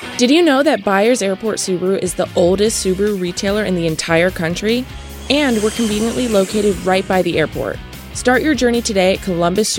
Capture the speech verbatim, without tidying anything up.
Did you know that Byers Airport Subaru is the oldest Subaru retailer in the entire country? And we're conveniently located right by the airport. Start your journey today at Columbus